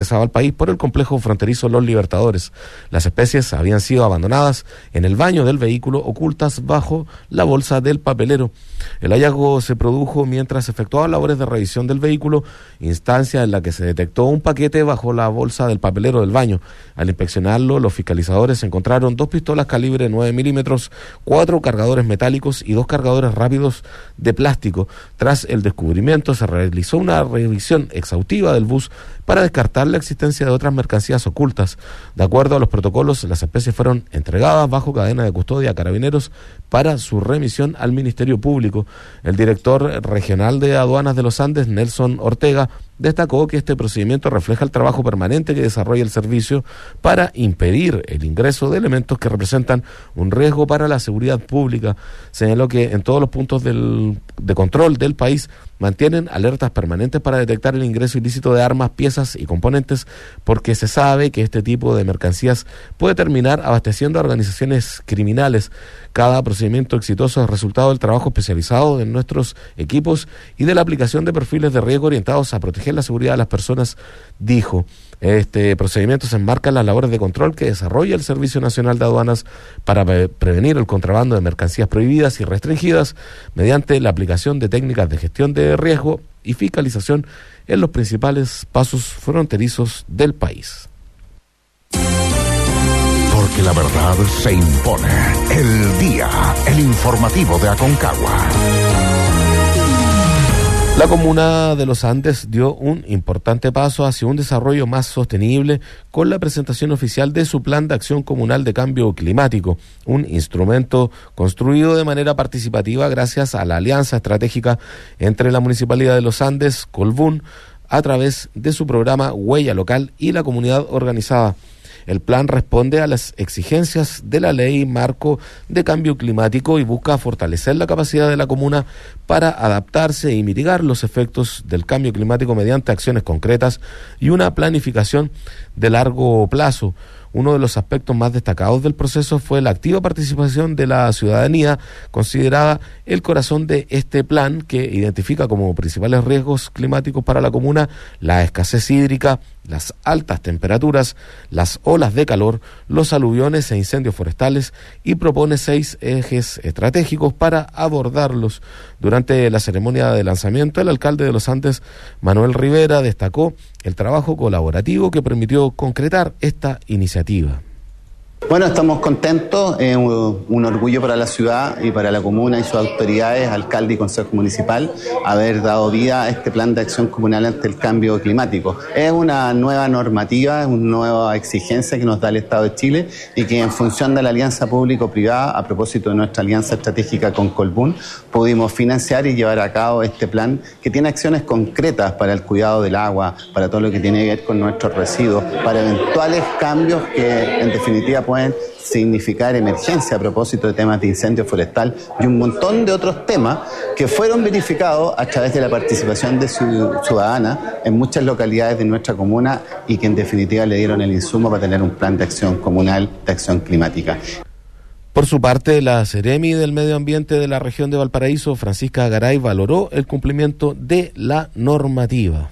ingresaba al país por el complejo fronterizo Los Libertadores. Las especies habían sido abandonadas en el baño del vehículo, ocultas bajo la bolsa del papelero. El hallazgo se produjo mientras se efectuaban labores de revisión del vehículo, instancia en la que se detectó un paquete bajo la bolsa del papelero del baño. Al inspeccionarlo, los fiscalizadores encontraron 2 pistolas calibre 9 milímetros, 4 cargadores metálicos y 2 cargadores rápidos de plástico. Tras el descubrimiento, se realizó una revisión exhaustiva del bus para descartar la existencia de otras mercancías ocultas. De acuerdo a los protocolos, las especies fueron entregadas bajo cadena de custodia a Carabineros para su remisión al Ministerio Público. El director regional de Aduanas de los Andes, Nelson Ortega, destacó que este procedimiento refleja el trabajo permanente que desarrolla el servicio para impedir el ingreso de elementos que representan un riesgo para la seguridad pública. Señaló que en todos los puntos de control del país mantienen alertas permanentes para detectar el ingreso ilícito de armas, piezas y componentes, porque se sabe que este tipo de mercancías puede terminar abasteciendo a organizaciones criminales. Cada procedimiento exitoso es resultado del trabajo especializado de nuestros equipos y de la aplicación de perfiles de riesgo orientados a proteger la seguridad de las personas, dijo. Este procedimiento se enmarca en las labores de control que desarrolla el Servicio Nacional de Aduanas para prevenir el contrabando de mercancías prohibidas y restringidas mediante la aplicación de técnicas de gestión de riesgo y fiscalización en los principales pasos fronterizos del país. Porque la verdad se impone. El día, el informativo de Aconcagua. La comuna de Los Andes dio un importante paso hacia un desarrollo más sostenible con la presentación oficial de su Plan de Acción Comunal de Cambio Climático, un instrumento construido de manera participativa gracias a la alianza estratégica entre la Municipalidad de Los Andes, Colbún, a través de su programa Huella Local y la comunidad organizada. El plan responde a las exigencias de la Ley Marco de Cambio Climático y busca fortalecer la capacidad de la comuna para adaptarse y mitigar los efectos del cambio climático mediante acciones concretas y una planificación de largo plazo. Uno de los aspectos más destacados del proceso fue la activa participación de la ciudadanía, considerada el corazón de este plan, que identifica como principales riesgos climáticos para la comuna la escasez hídrica, las altas temperaturas, las olas de calor, los aluviones e incendios forestales, y propone 6 ejes estratégicos para abordarlos. Durante la ceremonia de lanzamiento, el alcalde de Los Andes, Manuel Rivera, destacó el trabajo colaborativo que permitió concretar esta iniciativa. Bueno, estamos contentos, es un orgullo para la ciudad y para la comuna y sus autoridades, alcalde y consejo municipal, haber dado vida a este plan de acción comunal ante el cambio climático. Es una nueva normativa, es una nueva exigencia que nos da el Estado de Chile y que en función de la alianza público-privada, a propósito de nuestra alianza estratégica con Colbún, pudimos financiar y llevar a cabo este plan que tiene acciones concretas para el cuidado del agua, para todo lo que tiene que ver con nuestros residuos, para eventuales cambios que en definitiva pueden significar emergencia a propósito de temas de incendio forestal y un montón de otros temas que fueron verificados a través de la participación de ciudadana en muchas localidades de nuestra comuna y que en definitiva le dieron el insumo para tener un plan de acción comunal de acción climática. Por su parte, la Seremi del Medio Ambiente de la región de Valparaíso, Francisca Garay, valoró el cumplimiento de la normativa.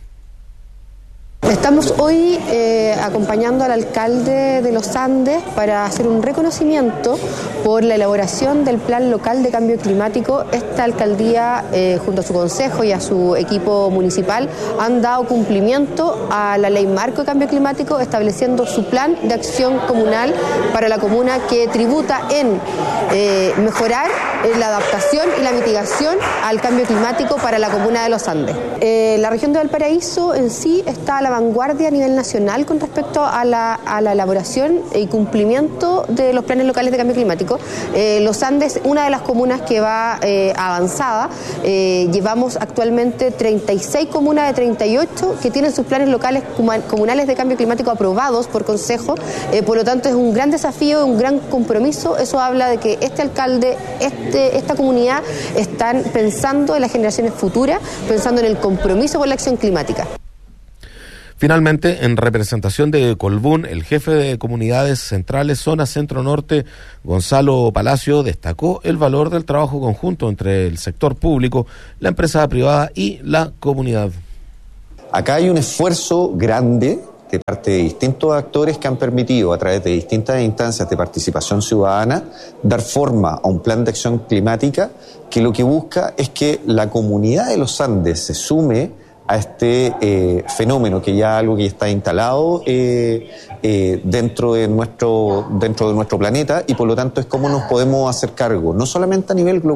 Estamos hoy acompañando al alcalde de Los Andes para hacer un reconocimiento por la elaboración del Plan Local de Cambio Climático. Esta alcaldía, junto a su consejo y a su equipo municipal, han dado cumplimiento a la Ley Marco de Cambio Climático, estableciendo su plan de acción comunal para la comuna, que tributa en mejorar la adaptación y la mitigación al cambio climático para la comuna de Los Andes. La región de Valparaíso en sí está a la vanguardia a nivel nacional con respecto a la elaboración y cumplimiento de los planes locales de cambio climático. Los Andes, una de las comunas que va avanzada, llevamos actualmente 36 comunas de 38 que tienen sus planes locales comunales de cambio climático aprobados por consejo, por lo tanto es un gran desafío, un gran compromiso. Eso habla de que este alcalde, esta comunidad están pensando en las generaciones futuras, pensando en el compromiso con la acción climática. Finalmente, en representación de Colbún, el jefe de Comunidades Centrales, Zona Centro-Norte, Gonzalo Palacio, destacó el valor del trabajo conjunto entre el sector público, la empresa privada y la comunidad. Acá hay un esfuerzo grande de parte de distintos actores que han permitido, a través de distintas instancias de participación ciudadana, dar forma a un plan de acción climática que lo que busca es que la comunidad de los Andes se sume a este fenómeno, que ya algo que está instalado dentro de nuestro planeta, y por lo tanto es cómo nos podemos hacer cargo, no solamente a nivel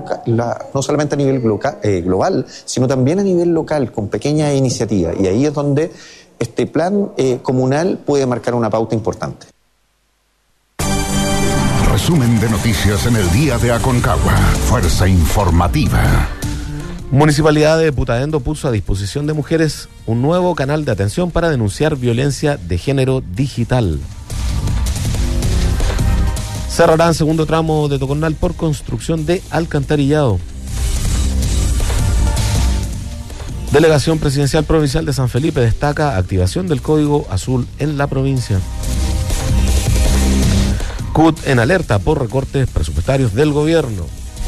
global, sino también a nivel local, con pequeñas iniciativas. Y ahí es donde este plan comunal puede marcar una pauta importante. Resumen de noticias en el día de Aconcagua. Fuerza informativa. Municipalidad de Putaendo puso a disposición de mujeres un nuevo canal de atención para denunciar violencia de género digital. Cerrarán segundo tramo de Tocornal por construcción de alcantarillado. Delegación Presidencial Provincial de San Felipe destaca activación del Código Azul en la provincia. CUT en alerta por recortes presupuestarios del gobierno.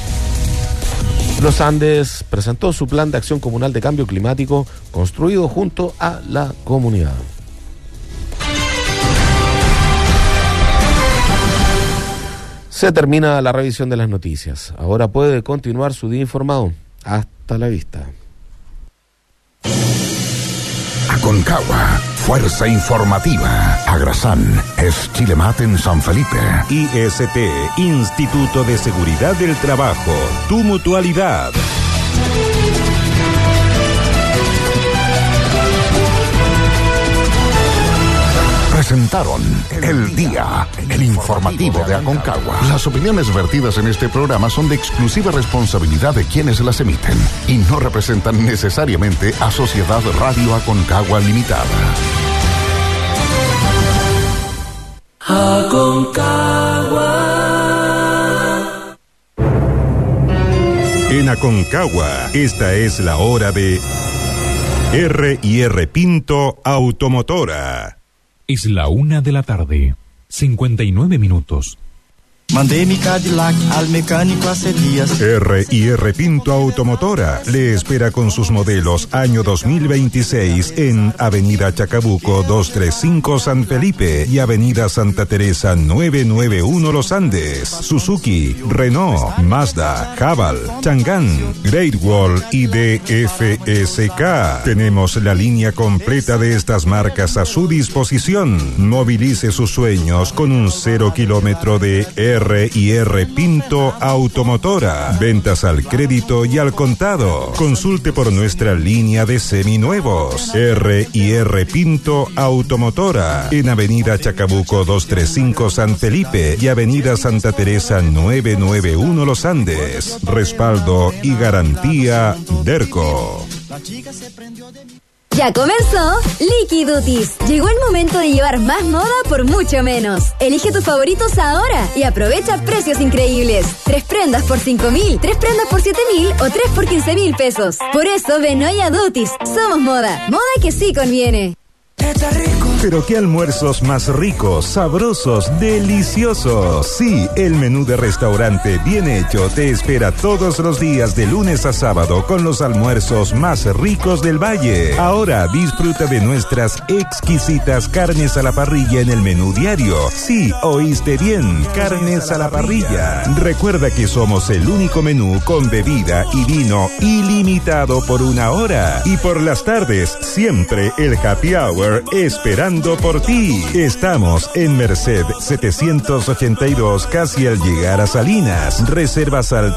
Los Andes presentó su plan de acción comunal de cambio climático construido junto a la comunidad. Se termina la revisión de las noticias. Ahora puede continuar su día informado. Hasta la vista. Aconcagua, fuerza informativa. Agrasan es Chilemat en San Felipe. IST, Instituto de Seguridad del Trabajo, tu mutualidad. Presentaron El Día, el informativo de Aconcagua. Las opiniones vertidas en este programa son de exclusiva responsabilidad de quienes las emiten y no representan necesariamente a Sociedad Radio Aconcagua Limitada. Aconcagua. En Aconcagua, esta es la hora de R&R Pinto Automotora. Es la 1:00 PM, 59 minutos. Mandé mi Cadillac al mecánico hace días. R&R Pinto Automotora le espera con sus modelos año 2026 en Avenida Chacabuco 235 San Felipe y Avenida Santa Teresa 991 Los Andes. Suzuki, Renault, Mazda, Haval, Chang'an, Great Wall y DFSK. Tenemos la línea completa de estas marcas a su disposición. Movilice sus sueños con un 0 kilómetro de R&R Pinto Automotora. Ventas al crédito y al contado. Consulte por nuestra línea de seminuevos. R&R Pinto Automotora. En Avenida Chacabuco 235 San Felipe y Avenida Santa Teresa 991 Los Andes. Respaldo y garantía DERCO. Ya comenzó Liquidutis. Llegó el momento de llevar más moda por mucho menos. Elige tus favoritos ahora y aprovecha precios increíbles. 3 prendas por 5.000, 3 prendas por 7.000 o 3 por 15.000 pesos. Por eso ven hoy a Dutis. Somos moda. Moda que sí conviene. Está rico. Pero qué almuerzos más ricos, sabrosos, deliciosos. Sí, el menú de restaurante bien hecho te espera todos los días de lunes a sábado con los almuerzos más ricos del valle. Ahora disfruta de nuestras exquisitas carnes a la parrilla en el menú diario. Sí, oíste bien, carnes a la parrilla. Recuerda que somos el único menú con bebida y vino ilimitado por 1 hora. Y por las tardes, siempre el happy hour esperando por ti. Estamos en Merced 782, casi al llegar a Salinas. Reservas al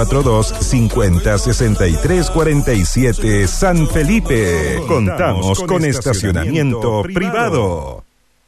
342-50-63-47 San Felipe. Contamos con estacionamiento privado.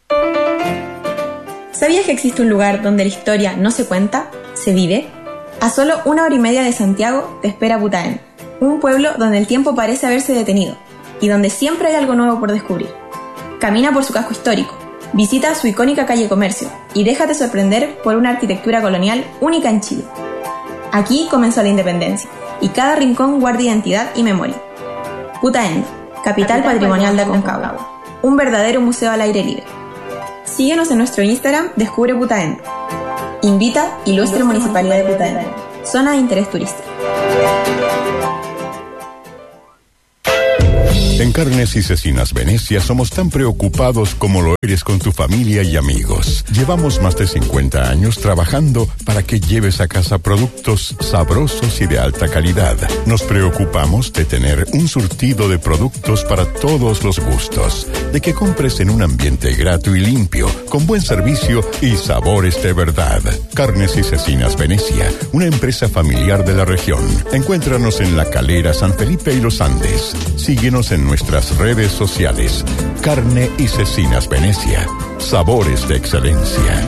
¿Sabías que existe un lugar donde la historia no se cuenta, se vive? A solo 1 hora y media de Santiago te espera Putaendo, un pueblo donde el tiempo parece haberse detenido y donde siempre hay algo nuevo por descubrir. Camina por su casco histórico, visita su icónica calle Comercio y déjate sorprender por una arquitectura colonial única en Chile. Aquí comenzó la independencia y cada rincón guarda identidad y memoria. Putaendo, capital patrimonial de Aconcagua, un verdadero museo al aire libre. Síguenos en nuestro Instagram, Descubre Putaendo. Invita Ilustre Municipalidad de Putaendo, zona de interés turístico. En Carnes y Cecinas Venecia somos tan preocupados como lo eres con tu familia y amigos. Llevamos más de 50 años trabajando para que lleves a casa productos sabrosos y de alta calidad. Nos preocupamos de tener un surtido de productos para todos los gustos, de que compres en un ambiente grato y limpio, con buen servicio y sabores de verdad. Carnes y Cecinas Venecia, una empresa familiar de la región. Encuéntranos en La Calera, San Felipe y Los Andes. Síguenos en nuestras redes sociales. Carne y Cecinas Venecia. Sabores de excelencia.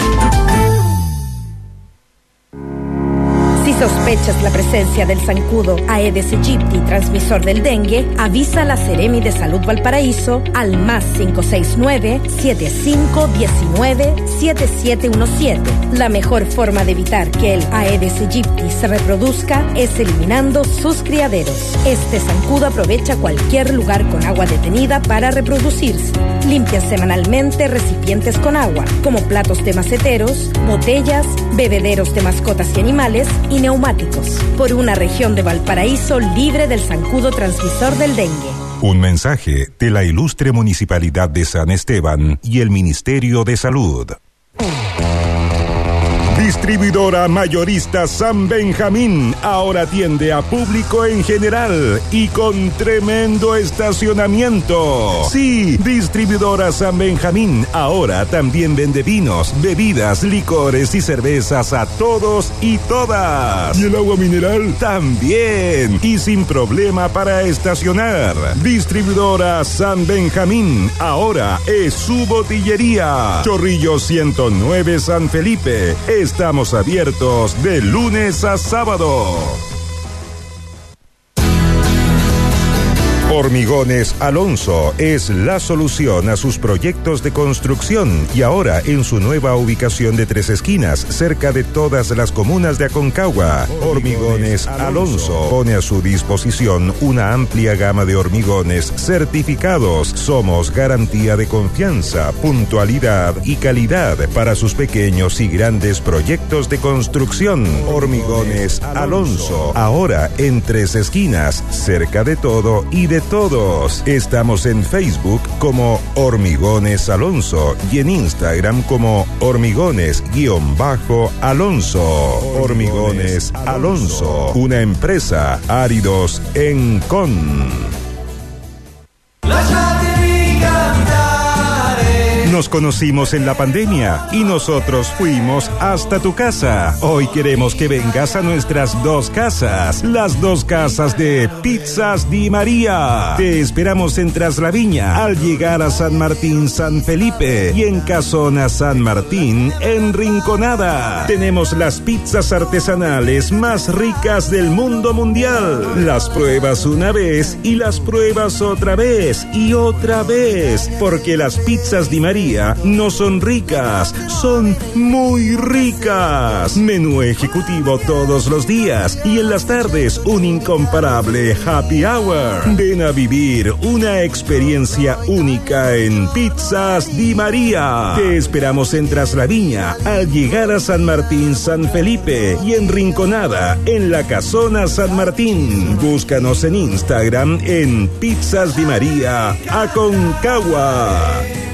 Si sospechas la presencia del zancudo Aedes aegypti, transmisor del dengue, avisa a la Seremi de Salud Valparaíso al +569 7519 7717. La mejor forma de evitar que el Aedes aegypti se reproduzca es eliminando sus criaderos. Este zancudo aprovecha cualquier lugar con agua detenida para reproducirse. Limpia semanalmente recipientes con agua, como platos de maceteros, botellas, bebederos de mascotas y animales y neumáticos, por una región de Valparaíso libre del zancudo transmisor del dengue. Un mensaje de la Ilustre Municipalidad de San Esteban y el Ministerio de Salud. Distribuidora mayorista San Benjamín ahora atiende a público en general y con tremendo estacionamiento. Sí, Distribuidora San Benjamín ahora también vende vinos, bebidas, licores y cervezas a todos y todas. ¿Y el agua mineral? También. Y sin problema para estacionar. Distribuidora San Benjamín ahora es su botillería. Chorrillo 109 San Felipe. Estamos abiertos de lunes a sábado. Hormigones Alonso es la solución a sus proyectos de construcción y ahora en su nueva ubicación de Tres Esquinas, cerca de todas las comunas de Aconcagua. Hormigones Alonso pone a su disposición una amplia gama de hormigones certificados. Somos garantía de confianza, puntualidad y calidad para sus pequeños y grandes proyectos de construcción. Hormigones Alonso, ahora en Tres Esquinas, cerca de todo y de todos. Estamos en Facebook como Hormigones Alonso y en Instagram como Hormigones_Alonso. Hormigones Alonso, una empresa Áridos Encon. Nos conocimos en la pandemia y nosotros fuimos hasta tu casa. Hoy queremos que vengas a nuestras dos casas, las dos casas de Pizzas Di María. Te esperamos en Traslaviña al llegar a San Martín San Felipe y en Casona San Martín en Rinconada. Tenemos las pizzas artesanales más ricas del mundo mundial. Las pruebas una vez y las pruebas otra vez y otra vez, porque las pizzas Di María no son ricas, son muy ricas. Menú ejecutivo todos los días y en las tardes un incomparable happy hour. Ven a vivir una experiencia única en Pizzas Di María. Te esperamos en Traslaviña al llegar a San Martín San Felipe y en Rinconada en la Casona San Martín. Búscanos en Instagram en Pizzas Di María Aconcagua.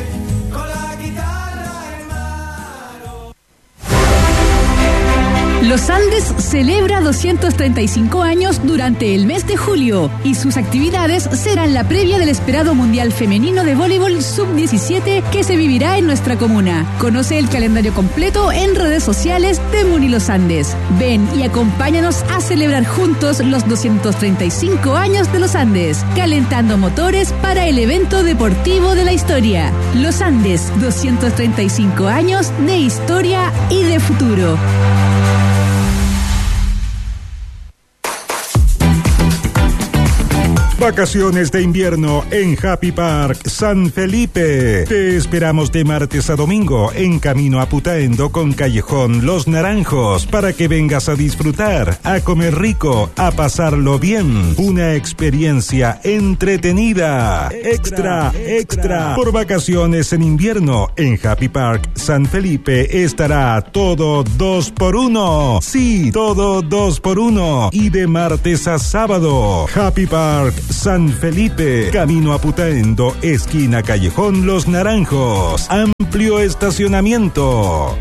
Los Andes celebra 235 años durante el mes de julio y sus actividades serán la previa del esperado Mundial Femenino de Voleibol Sub-17 que se vivirá en nuestra comuna. Conoce el calendario completo en redes sociales de Muni Los Andes. Ven y acompáñanos a celebrar juntos los 235 años de Los Andes, calentando motores para el evento deportivo de la historia. Los Andes, 235 años de historia y de futuro. Vacaciones de invierno en Happy Park San Felipe. Te esperamos de martes a domingo en camino a Putaendo con Callejón Los Naranjos para que vengas a disfrutar, a comer rico, a pasarlo bien. Una experiencia entretenida. Extra. Por vacaciones en invierno en Happy Park San Felipe estará todo 2x1. Sí, todo 2x1. Y de martes a sábado. Happy Park San Felipe, camino a Putaendo, esquina Callejón Los Naranjos, amplio estacionamiento.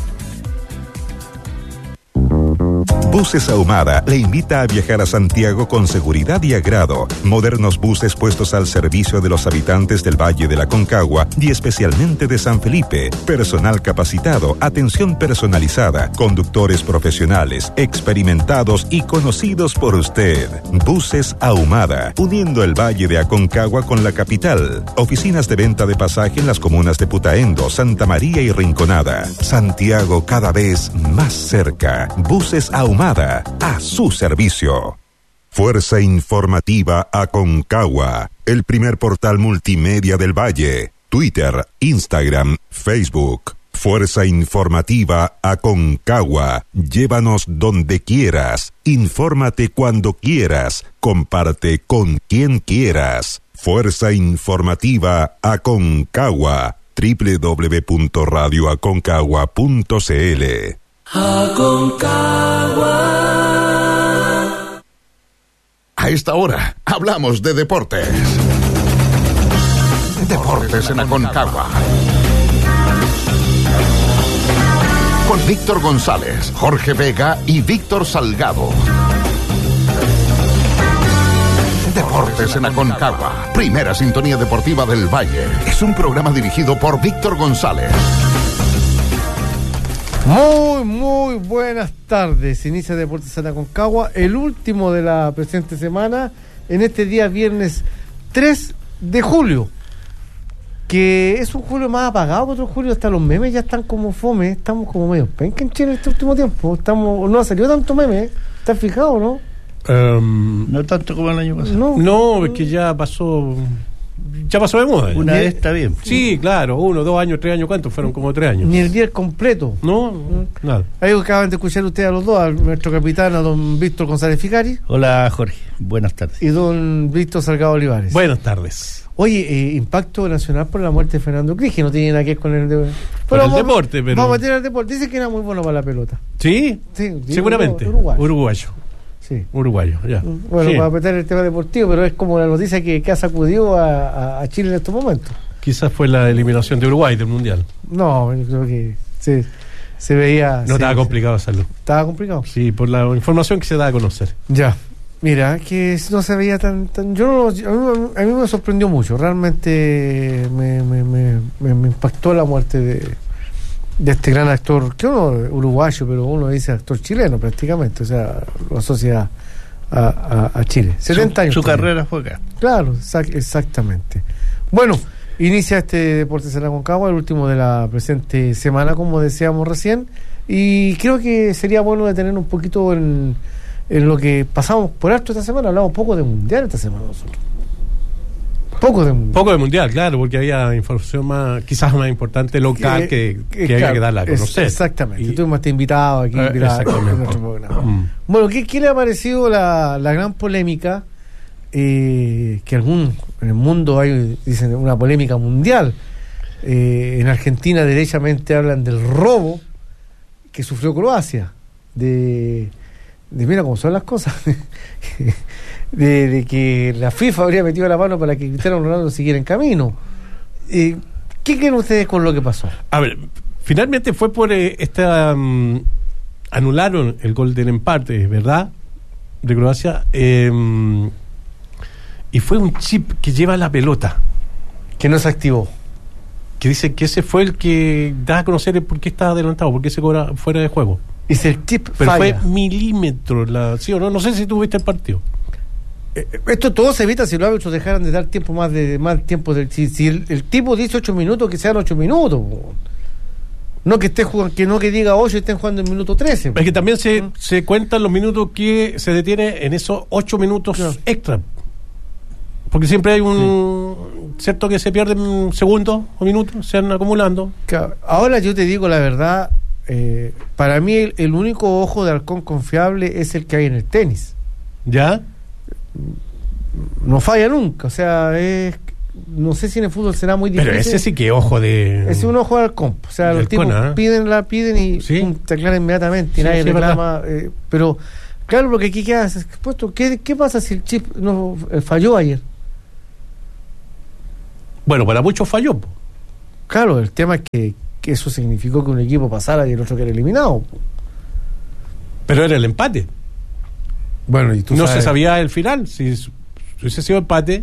Buses Ahumada le invita a viajar a Santiago con seguridad y agrado. Modernos buses puestos al servicio de los habitantes del Valle de la Concagua y especialmente de San Felipe. Personal capacitado, atención personalizada, conductores profesionales, experimentados y conocidos por usted. Buses Ahumada, uniendo el Valle de Aconcagua con la capital. Oficinas de venta de pasaje en las comunas de Putaendo, Santa María y Rinconada. Santiago cada vez más cerca. Buses Ahumada, a su servicio. Fuerza Informativa Aconcagua, el primer portal multimedia del Valle. Twitter, Instagram, Facebook. Fuerza Informativa Aconcagua. Llévanos donde quieras. Infórmate cuando quieras. Comparte con quien quieras. Fuerza Informativa Aconcagua. www.radioaconcagua.cl. Aconcagua. A esta hora hablamos de deportes. Deportes en Aconcagua. Con Víctor González, Jorge Vega y Víctor Salgado. Deportes en Aconcagua, primera sintonía deportiva del Valle. Es un programa dirigido por Víctor González. Muy buenas tardes. Inicia Deportes en Aconcagua, el último de la presente semana, en este día viernes 3 de julio, que es un julio más apagado que otro julio. Hasta los memes ya están como fome. Estamos como medio penca en Chile este último tiempo. No ha salido tanto meme. ¿Estás fijado, no? No tanto como el año pasado. No, es que ya pasó de moda. Una vez está bien. Sí, claro, 1, 2 años, 3 años, ¿cuántos? Fueron como 3 años. Ni el día completo. No, nada. Ahí acaban de escuchar ustedes a los dos, a nuestro capitán, a don Víctor González Ficari. Hola, Jorge, buenas tardes. Y don Víctor Salgado Olivares. Buenas tardes. Oye, impacto nacional por la muerte de Fernando Cris, que no tiene nada que ver con el deporte, pero... Vamos a meter al deporte. Dice que era muy bueno para la pelota. ¿Sí? Sí, seguramente. Uruguayo. Sí. Uruguayo, ya. Bueno, sí. Para meter el tema deportivo, pero es como la noticia que ha sacudido a Chile en estos momentos. Quizás fue la eliminación de Uruguay del Mundial. No, yo creo que se veía... No, estaba complicado hacerlo. ¿Estaba complicado? Sí, por la información que se da a conocer. Ya. Mira, que no se veía tan a mí me sorprendió mucho. Realmente me impactó la muerte de este gran actor, que uno uruguayo, pero uno dice actor chileno prácticamente, o sea, lo asocia a Chile. 70 años. Su carrera fue acá. Claro, exactamente. Bueno, inicia este Deportes en Aconcagua, el último de la presente semana, como decíamos recién, y creo que sería bueno detener un poquito en lo que pasamos por alto esta semana. Hablamos poco de mundial esta semana nosotros. Poco de mundial, claro, porque había información quizás más importante local que había que darla a conocer. Exactamente. Tú me has invitado aquí en nuestro programa. Bueno, ¿qué le ha parecido la gran polémica que en el mundo hay, dicen, una polémica mundial? En Argentina derechamente hablan del robo que sufrió Croacia, de mira cómo son las cosas. De que la FIFA habría metido la mano para que Cristiano Ronaldo siguiera en camino. ¿Qué creen ustedes con lo que pasó? A ver, finalmente fue por anularon el gol del empate, ¿verdad? De Croacia. Y fue un chip que lleva la pelota, que no se activó. Que dice que ese fue el que da a conocer por qué estaba adelantado, por qué se cobra fuera de juego. Y si el chip pero falla, fue milímetros, ¿sí o no? No sé si tú viste el partido. Esto todo se evita si los árbitros dejaran de dar tiempo más tiempo. Si el tipo dice 8 minutos, que sean 8 minutos. No que esté jugando, que diga 8 y estén jugando en minuto 13. Es que también se cuentan los minutos que se detiene en esos 8 minutos extra. Porque siempre hay cierto que se pierden segundos o minutos, se van acumulando. Claro. Ahora yo te digo la verdad, para mí el único ojo de halcón confiable es el que hay en el tenis. ¿Ya? No falla nunca, o sea, no sé si en el fútbol será muy difícil. Pero ese sí que ojo de... Es un ojo de halcón, o sea, los tipos piden y ¿sí? Te aclaran inmediatamente y nadie reclama, pero Claro, porque aquí queda expuesto. ¿Qué pasa si el chip no falló ayer? Bueno, para muchos falló. Claro, el tema es que eso significó que un equipo pasara y el otro quedara eliminado. Pero era el empate. Bueno, y tú no sabes, se sabía el final. Si hubiese sido empate.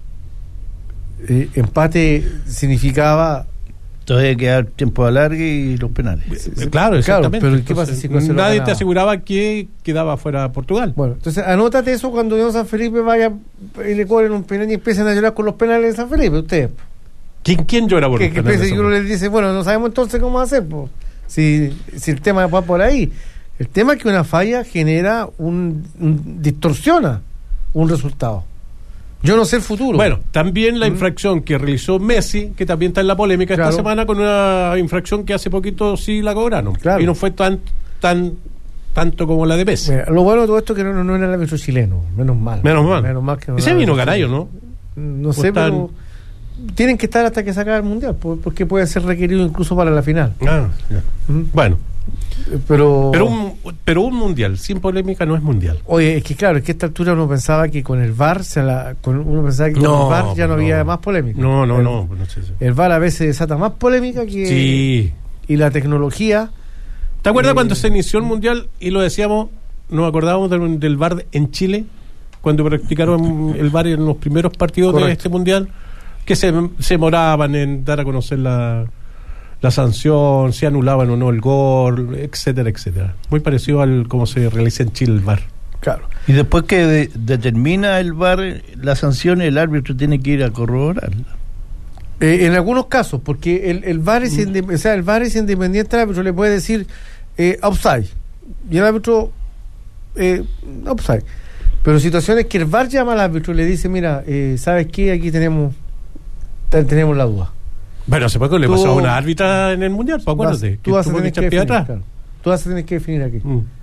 Empate significaba. Todavía queda tiempo de alargue y los penales. Claro, exactamente. Pero ¿qué pasa si nadie te aseguraba que quedaba fuera Portugal? Bueno, entonces anótate eso cuando Unión San Felipe vaya y le cobren un penal y empiecen a llorar con los penales de San Felipe. Ustedes. ¿Quién llora por los penales? Que uno les dice, bueno, no sabemos entonces cómo hacer. Po. Si el tema va por ahí. El tema es que una falla genera distorsiona un resultado. Yo no sé el futuro. Bueno, también la infracción que realizó Messi, que también está en la polémica esta semana, con una infracción que hace poquito sí la cobraron. Claro. Y no fue tanto como la de Messi. Mira, lo bueno de todo esto es que no era el árbitro chileno. Menos mal que no. Ese vino Garayo, ¿no? No sé, pero tienen que estar hasta que se acabe el mundial, porque puede ser requerido incluso para la final. Bueno. Pero un mundial sin polémica no es mundial. Oye, es que claro, es que a esta altura uno pensaba que con el VAR con el VAR ya no había más polémica. No sé. El VAR a veces desata más polémica que sí. Y la tecnología. ¿Te acuerdas cuando se inició el mundial y lo decíamos, nos acordábamos del VAR en Chile, cuando practicaron el VAR en los primeros partidos de este mundial, que se demoraban en dar a conocer la sanción, si anulaban o no el gol, etcétera, etcétera. Muy parecido al cómo se realiza en Chile el VAR. Claro. Y después que determina el VAR la sanción, el árbitro tiene que ir a corroborarla. En algunos casos, porque el VAR es el VAR es independiente, el árbitro le puede decir offside y el árbitro offside. Pero situaciones que el VAR llama al árbitro y le dice, mira, ¿sabes qué? Aquí tenemos la duda. Bueno, hace poco le pasó a una árbitra en el mundial, acuérdate. Tú vas a tener que definir, claro. Tú vas a tener que definir aquí.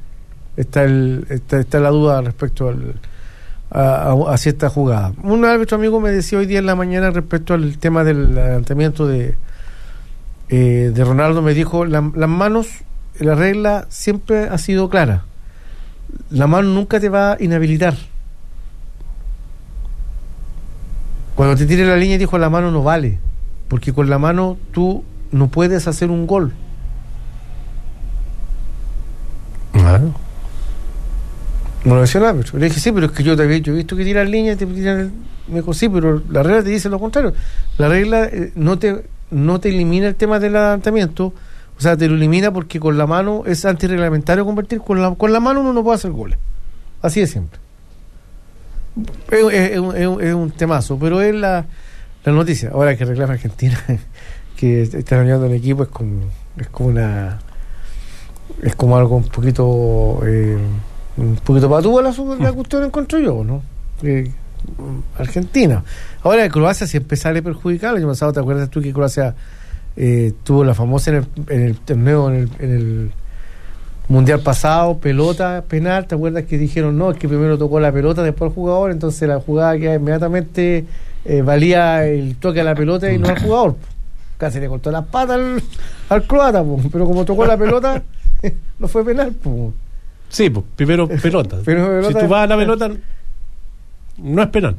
Está la duda respecto a cierta jugada. Un árbitro amigo me decía hoy día en la mañana respecto al tema del adelantamiento de Ronaldo, me dijo, las manos, la regla siempre ha sido clara. La mano nunca te va a inhabilitar. Cuando te tire la línea, dijo, la mano no vale. Porque con la mano tú no puedes hacer un gol. Claro. Me lo decía el árbitro. Le dije, sí, pero es que yo he visto que tiran línea y te tiran me dijo, sí, pero la regla te dice lo contrario. La regla no te elimina el tema del adelantamiento. O sea, te lo elimina porque con la mano es antirreglamentario convertir. Con la mano uno no puede hacer goles. Así de siempre. Es un temazo, pero es la noticia. Ahora que reclama Argentina que está ganando el equipo es como algo un poquito patúa la cuestión, encuentro yo, ¿no? Argentina. Ahora Croacia siempre sale perjudicada. El año pasado, ¿te acuerdas tú que Croacia tuvo la famosa en el torneo, en el mundial pasado, pelota, penal? ¿Te acuerdas que dijeron no, es que primero tocó la pelota, después el jugador? Entonces la jugada que inmediatamente valía el toque a la pelota y no al jugador. Casi le cortó las patas al croata, pero como tocó la pelota no fue penal. Sí, primero pelota. Si tú vas a la pelota no es penal.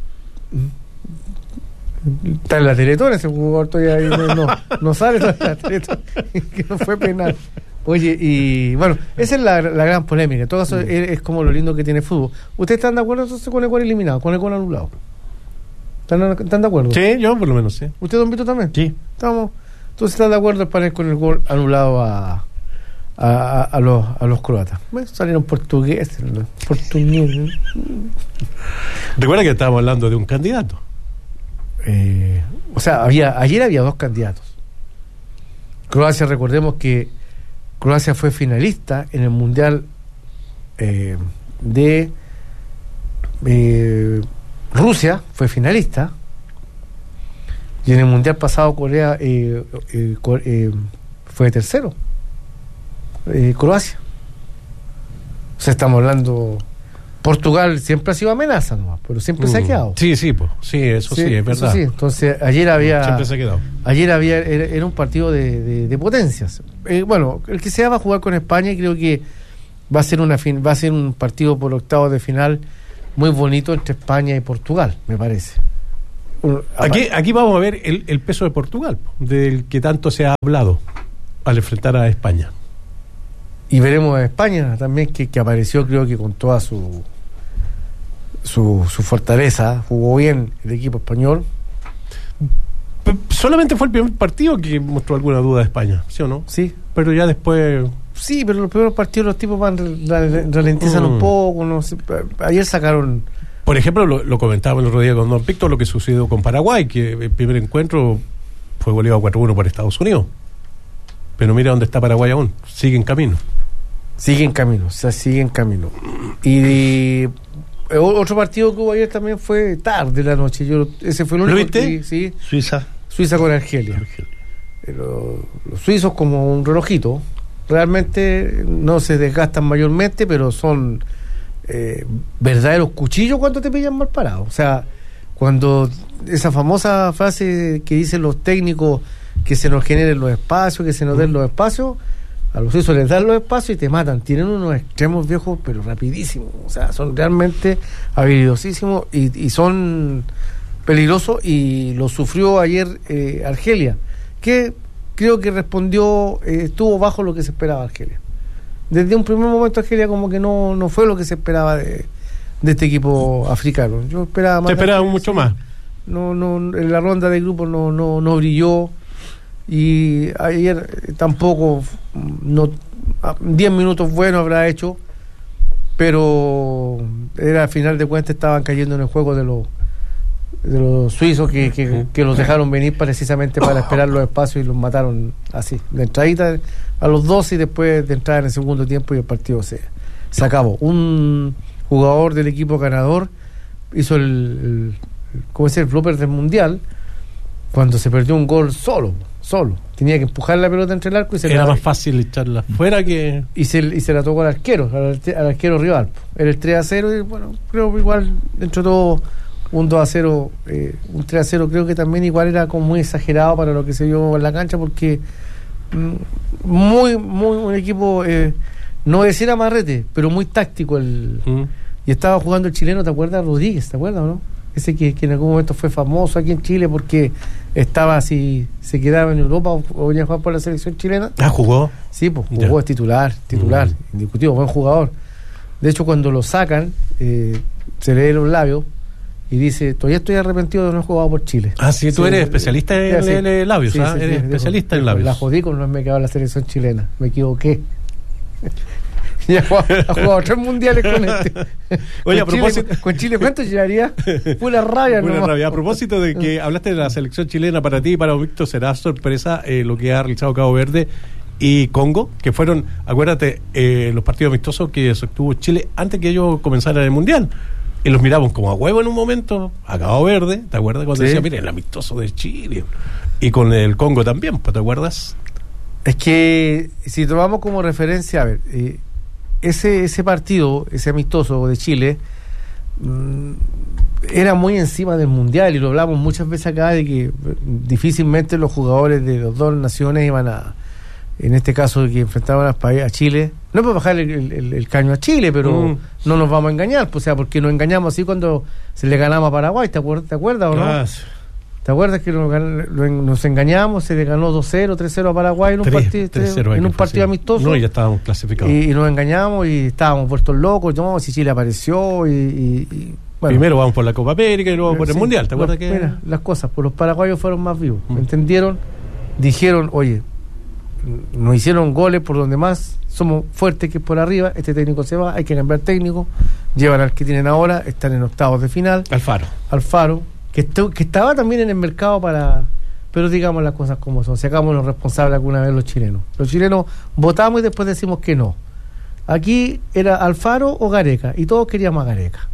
Está en la Teletón ese jugador todavía no sale en la Teletón, que no fue penal. Oye, y bueno, esa es la gran polémica. Todo eso es como lo lindo que tiene el fútbol. ¿Ustedes están de acuerdo entonces con el gol eliminado, con el gol anulado? ¿Están de acuerdo? Sí, yo por lo menos sí. ¿Usted, don Vito, también? Sí. Entonces están de acuerdo el panel con el gol anulado a los croatas. Bueno, salieron portugueses. Recuerda que estábamos hablando de un candidato. O sea, ayer había dos candidatos. Croacia, recordemos que Croacia fue finalista en el Mundial de Rusia, fue finalista, y en el Mundial pasado Corea fue tercero. Croacia. O sea, estamos hablando. Portugal siempre ha sido amenaza, ¿no? Pero siempre se ha quedado. Sí, eso sí, es verdad. Sí. Entonces, ayer había. Siempre se ha quedado. Ayer era un partido de potencias. Bueno, el que sea va a jugar con España, y creo que va a ser un partido por octavos de final muy bonito entre España y Portugal, me parece. Aquí vamos a ver el peso de Portugal, del que tanto se ha hablado al enfrentar a España. Y veremos a España también, que apareció, creo que con toda su fortaleza, jugó bien el equipo español. Solamente fue el primer partido que mostró alguna duda de España, ¿sí o no? Sí. Pero ya después... Sí, pero los primeros partidos los tipos ralentizan un poco. No sé, ayer sacaron... Por ejemplo, lo comentábamos el otro día con don Víctor, lo que sucedió con Paraguay, que el primer encuentro fue goleado 4-1 por Estados Unidos. Pero mira dónde está Paraguay aún, sigue en camino. Sigue en camino. Y otro partido que hubo ayer también fue tarde la noche. Ese fue el único. ¿Lo viste? Sí. Suiza con Argelia. Los suizos, como un relojito, realmente no se desgastan mayormente, pero son verdaderos cuchillos cuando te pillan mal parado. O sea, cuando esa famosa frase que dicen los técnicos, que se nos generen los espacios, que se nos den los espacios, a los suizos les dan los espacios y te matan. Tienen unos extremos viejos, pero rapidísimos. O sea, son realmente habilidosísimos y son peligrosos, y lo sufrió ayer Argelia, que creo que respondió, estuvo bajo lo que se esperaba Argelia. Desde un primer momento Argelia como que no fue lo que se esperaba de este equipo africano. Yo esperaba más. ¿Te esperaba mucho más? No, en la ronda de grupos no brilló, y ayer tampoco, 10 minutos buenos habrá hecho, pero era, al final de cuentas estaban cayendo en el juego de los suizos que los dejaron venir precisamente para esperar los espacios, y los mataron así, de entradita a los 12, y después de entrar en el segundo tiempo y el partido se acabó. Un jugador del equipo ganador hizo el blooper del mundial, cuando se perdió un gol solo. Tenía que empujar la pelota entre el arco y era más fácil echarla fuera que... Y se la tocó al arquero rival. Era el 3-0, y bueno, creo que igual, dentro de todo, un 2-0, un 3-0 creo que también igual era como muy exagerado para lo que se vio en la cancha, porque muy un equipo, no decir amarrete, pero muy táctico. Y estaba jugando el chileno, ¿te acuerdas? Rodríguez, ¿te acuerdas o no? Ese que en algún momento fue famoso aquí en Chile porque estaba, si se quedaba en Europa o venía a jugar por la selección chilena. ¿Jugó? Sí, pues jugó, es titular, indiscutivo, buen jugador. De hecho, cuando lo sacan, se lee los labios y dice: todavía estoy arrepentido de no haber jugado por Chile. Ah, sí, tú eres especialista en labios, sí, eres especialista en labios. La jodí con no me quedaba la selección chilena, me equivoqué. Ya ha jugado 3 mundiales con este. Oye, a propósito, con Chile, ¿cuánto llegaría? Pura rabia, A propósito de que hablaste de la selección chilena, para ti y para Víctor será sorpresa lo que ha realizado Cabo Verde y Congo, que fueron, acuérdate, los partidos amistosos que sostuvo Chile antes que ellos comenzaran el mundial. Y los miramos como a huevo en un momento, a Cabo Verde, ¿te acuerdas? Cuando decía, mire, el amistoso de Chile. Y con el Congo también, ¿te acuerdas? Es que si tomamos como referencia, a ver, ese partido, ese amistoso de Chile, era muy encima del mundial, y lo hablamos muchas veces acá, de que difícilmente los jugadores de las dos naciones iban en este caso, que enfrentaban a Chile, no es para bajar el caño a Chile, pero no nos vamos a engañar, o sea, porque nos engañamos así cuando se le ganamos a Paraguay, ¿te acuerdas o no? ¿Te acuerdas que nos engañamos? Se le ganó 2-0, 3-0 a Paraguay en un partido amistoso. No, ya estábamos clasificados. Y nos engañamos y estábamos vueltos locos. No, si Chile apareció y bueno. Primero vamos por la Copa América y luego por el Mundial. ¿Te acuerdas que...? Mira, las cosas, pues los paraguayos fueron más vivos. ¿Entendieron? Dijeron, oye, nos hicieron goles por donde más somos fuertes, que es por arriba. Este técnico se va, hay que cambiar técnico. Llevan al que tienen ahora, están en octavos de final. Alfaro. Que estaba también en el mercado pero digamos las cosas como son, sacamos los responsables alguna vez los chilenos votamos y después decimos que no. Aquí era Alfaro o Gareca, y todos queríamos a Gareca,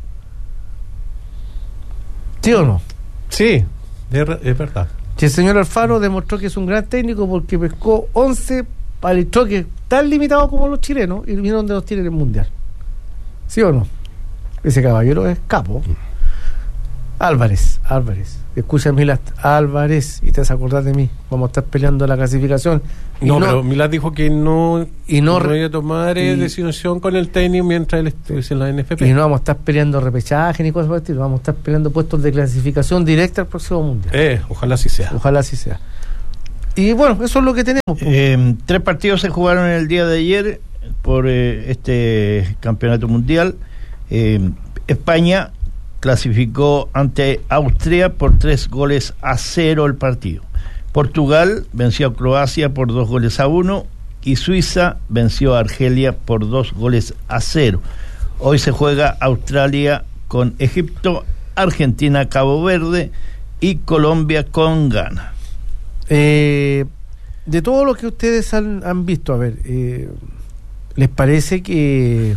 ¿sí o no? Sí, es verdad. Que el señor Alfaro demostró que es un gran técnico porque pescó 11 palitroques tan limitados como los chilenos, y vieron donde los tiene en el mundial, ¿sí o no? Ese caballero es capo. Álvarez. Escucha, Milad, Álvarez, y te vas a acordar de mí. Vamos a estar peleando la clasificación. Pero Milad dijo que no iba a tomar decisión con el técnico mientras él estuviese en la NFP. Y no vamos a estar peleando repechaje ni cosas por el estilo. Vamos a estar peleando puestos de clasificación directa al próximo mundial. Ojalá así sea. Y bueno, eso es lo que tenemos. 3 partidos se jugaron el día de ayer por este campeonato mundial. España clasificó ante Austria por 3-0 el partido. Portugal venció a Croacia por 2-1 y Suiza venció a Argelia por 2-0. Hoy se juega Australia con Egipto, Argentina, Cabo Verde y Colombia con Ghana. De todo lo que ustedes han visto, a ver, ¿les parece que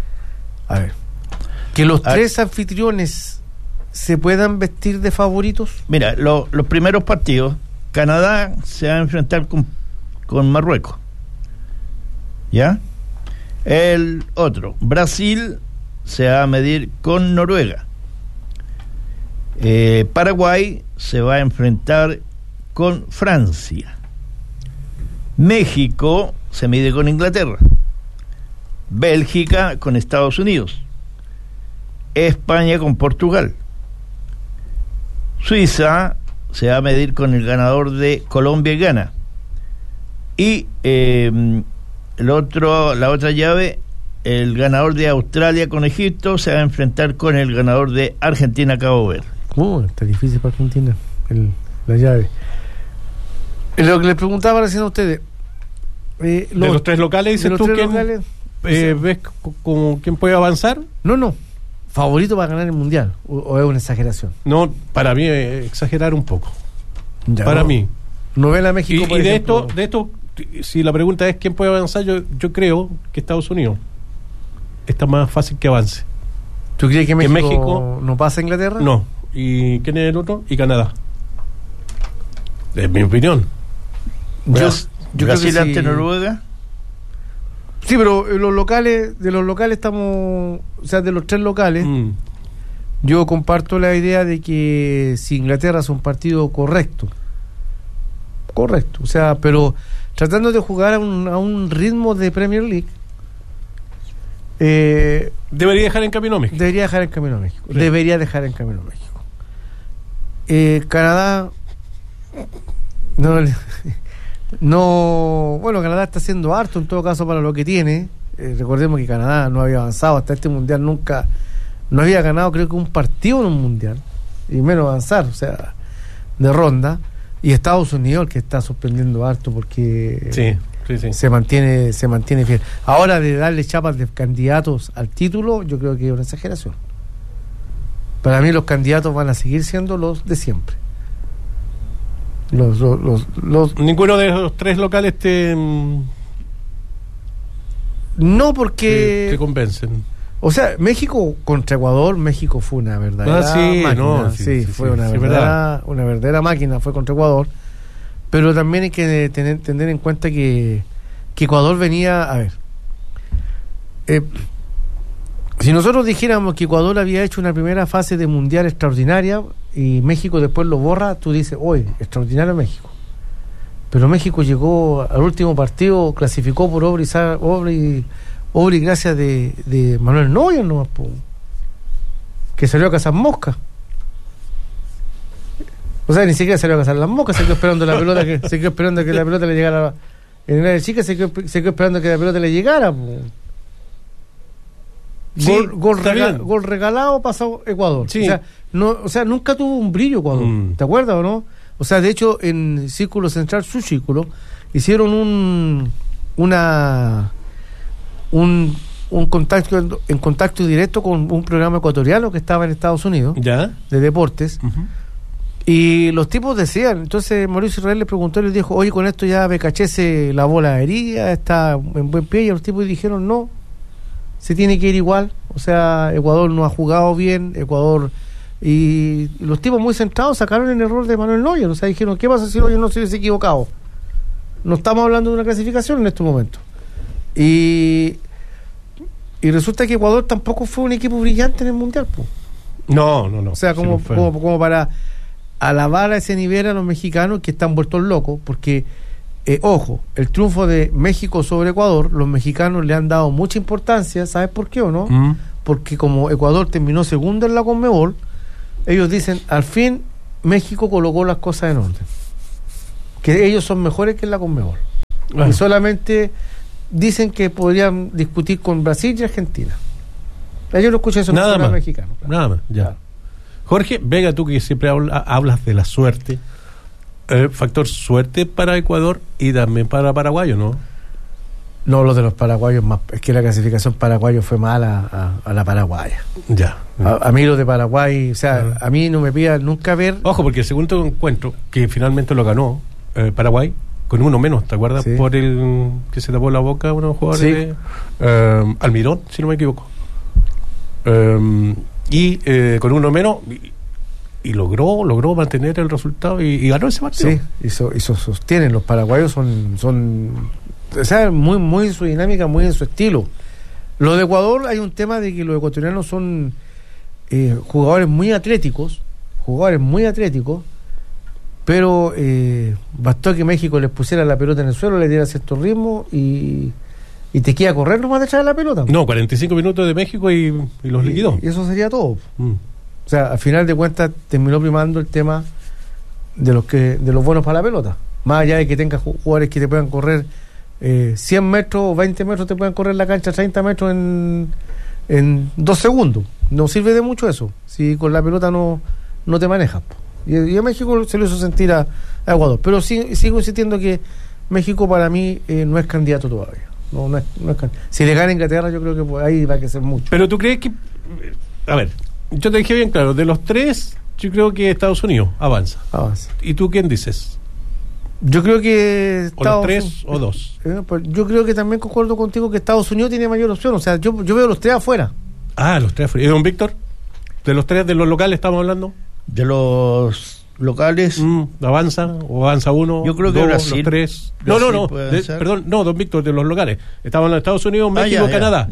los 3 anfitriones se puedan vestir de favoritos? Mira, los primeros partidos, Canadá se va a enfrentar con Marruecos, ¿ya? El otro, Brasil se va a medir con Noruega. Paraguay se va a enfrentar con Francia. México se mide con Inglaterra. Bélgica con Estados Unidos. España con Portugal. Suiza se va a medir con el ganador de Colombia y Ghana. Y la otra llave, el ganador de Australia con Egipto se va a enfrentar con el ganador de Argentina-Cabo Verde. Está difícil para Argentina la llave. Lo que les preguntaba recién a ustedes, de los 3 locales, dices tú, ¿ves como quién puede avanzar? No, favorito para ganar el mundial, o es una exageración. No, para mí es exagerar un poco. Mí. Novela México, y de esto, si la pregunta es quién puede avanzar, yo creo que Estados Unidos está más fácil que avance. ¿Tú crees que México no pasa a Inglaterra? No. ¿Y quién es el otro? Y Canadá. Es mi opinión. Yo Brasil ante Noruega. Sí, pero de los locales estamos, o sea, de los 3 locales, yo comparto la idea de que si Inglaterra es un partido correcto, o sea, pero tratando de jugar a un ritmo de Premier League, debería dejar en camino a México. Debería dejar en camino a México. Canadá bueno, Canadá está haciendo harto en todo caso para lo que tiene. Recordemos que Canadá no había avanzado hasta este mundial, nunca, no había ganado creo que un partido en un mundial, y menos avanzar, o sea, de ronda. Y Estados Unidos, el que está sorprendiendo harto porque sí. se mantiene fiel. Ahora, de darle chapas de candidatos al título, yo creo que es una exageración. Para mí los candidatos van a seguir siendo los de siempre. Ninguno de los 3 locales no, porque te convencen. O sea, México contra Ecuador, México fue una verdadera máquina. Fue una verdadera máquina, fue contra Ecuador. Pero también hay que tener en cuenta que Ecuador venía, a ver, si nosotros dijéramos que Ecuador había hecho una primera fase de mundial extraordinaria y México después lo borra, tú dices, oye, extraordinario México. Pero México llegó al último partido, clasificó por obra y gracia de Manuel Neuer nomás, que salió a cazar moscas. O sea, ni siquiera salió a cazar las moscas, se quedó esperando la pelota, se quedó esperando que la pelota le llegara. En el chica se quedó esperando que la pelota le llegara. Gol regalado, pasó Ecuador. Sí. O sea, nunca tuvo un brillo Ecuador. ¿Te acuerdas o no? O sea, de hecho, en Círculo Central, su círculo, hicieron un contacto directo con un programa ecuatoriano que estaba en Estados Unidos, de deportes. Y los tipos decían, entonces Mauricio Israel le preguntó y les dijo, oye, con esto ya Becaché se lavó la herida, está en buen pie, y los tipos dijeron, no, se tiene que ir igual. O sea, Ecuador no ha jugado bien, y los tipos muy centrados sacaron el error de Manuel Neuer. O sea, dijeron, ¿qué pasa si Neuer no se hubiese equivocado? No estamos hablando de una clasificación en este momento. Y resulta que Ecuador tampoco fue un equipo brillante en el Mundial, No. O sea, como para alabar a ese nivel a los mexicanos que están vueltos locos, porque, ojo, el triunfo de México sobre Ecuador, los mexicanos le han dado mucha importancia, ¿sabes por qué o no? Porque como Ecuador terminó segundo en la Conmebol, ellos dicen, al fin México colocó las cosas en orden, que ellos son mejores que en la Conmebol. Y solamente dicen que podrían discutir con Brasil y Argentina. Yo no escuché eso en el mexicano. Claro. Nada más, ya. Claro. Jorge, Vega, tú que siempre hablas de la suerte, factor suerte para Ecuador y también para Paraguay, ¿no? No, lo de los paraguayos más, es que la clasificación paraguayo fue mala a la paraguaya. Ya. A mí lo de Paraguay, o sea, a mí no me pida nunca ver. Ojo, porque el segundo encuentro, que finalmente lo ganó Paraguay, con uno menos, ¿te acuerdas? Sí. Por el que se tapó la boca a unos jugadores de Almirón, si no me equivoco. Con uno menos y logró mantener el resultado y ganó ese partido. Sí, eso sostienen. Los paraguayos son o sea, muy en su dinámica, muy en su estilo. Lo de Ecuador, hay un tema de que los ecuatorianos son jugadores muy atléticos, pero bastó que México les pusiera la pelota en el suelo, le diera cierto ritmo y te queda correr nomás detrás de la pelota. No, 45 minutos de México y los liquidó. Y eso sería todo. O sea, al final de cuentas terminó primando el tema de los buenos para la pelota. Más allá de que tengas jugadores que te puedan correr 100 metros o 20 metros, te puedan correr la cancha 30 metros en 2 segundos. No sirve de mucho eso si con la pelota no te manejas. Y a México se lo hizo sentir a Ecuador. Pero sigo insistiendo que México para mí no es candidato todavía. No es candidato. Si le gana Inglaterra, yo creo que pues, ahí va a crecer mucho. Pero tú crees que... A ver, yo te dije bien claro, de los tres, yo creo que Estados Unidos avanza. ¿Y tú quién dices? Yo creo que... ¿O los tres o dos? Pues yo creo que también concuerdo contigo que Estados Unidos tiene mayor opción. O sea, yo veo los tres afuera. Los tres afuera. ¿Y don Víctor? ¿De los tres de los locales estamos hablando? De los locales... ¿Avanza? ¿O avanza uno? Yo creo que Brasil, los tres... Brasil No. Perdón, no, don Víctor, de los locales. Estamos hablando de Estados Unidos, México, Canadá.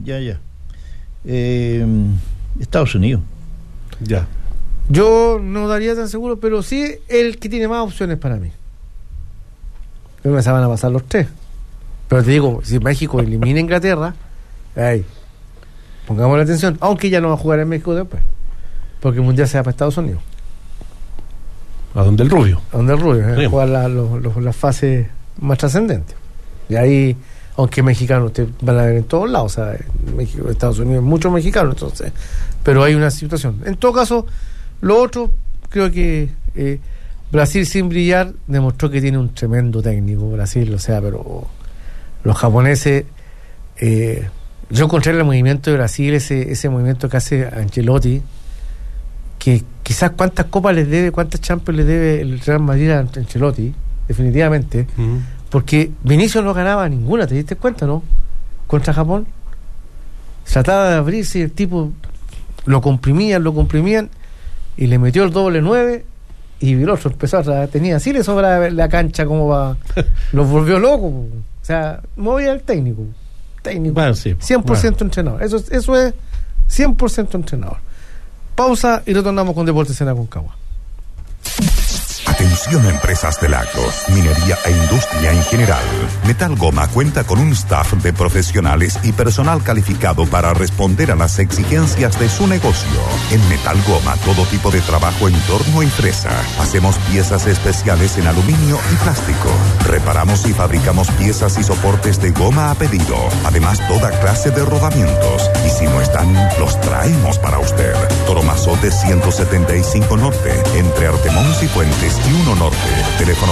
Estados Unidos. Ya. Yo no daría tan seguro, pero sí el que tiene más opciones para mí. Creo que se van a pasar los tres. Pero te digo, si México elimina a Inglaterra, pongamos la atención, aunque ya no va a jugar en México después, porque el Mundial se va para Estados Unidos. ¿A donde el Rubio? A donde el Rubio, jugar las fases más trascendentes. Y ahí, aunque mexicanos te van a ver en todos lados, o sea, en México, Estados Unidos, muchos mexicanos, entonces, pero hay una situación. En todo caso, lo otro, creo que Brasil, sin brillar, demostró que tiene un tremendo técnico, Brasil, o sea, pero los japoneses, yo encontré el movimiento de Brasil, ese movimiento que hace Ancelotti, que quizás cuántas copas les debe, cuántas Champions les debe el Real Madrid a Ancelotti, definitivamente, porque Vinicius no ganaba ninguna, ¿te diste cuenta, no? Contra Japón, trataba de abrirse y el tipo lo comprimían y le metió el doble 9 y el otro empezó tenía así, le sobra la cancha como va, los volvió locos, o sea, movía el técnico, bueno, sí, 100% entrenador, eso es 100% entrenador. Pausa y retornamos con Deportes en Aconcagua. Atención, empresas del agro, minería e industria en general. Metal Goma cuenta con un staff de profesionales y personal calificado para responder a las exigencias de su negocio. En Metal Goma, todo tipo de trabajo en torno y fresa. Hacemos piezas especiales en aluminio y plástico. Reparamos y fabricamos piezas y soportes de goma a pedido. Además, toda clase de rodamientos. Y si no están, los traemos para usted. Toromazote 175 Norte, entre Artemón y Puentes y 1 Norte. Teléfono